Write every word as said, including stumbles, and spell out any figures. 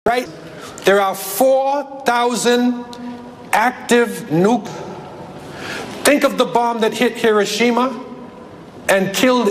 Right? There are four thousand active nuke. Think of the bomb that hit Hiroshima and killed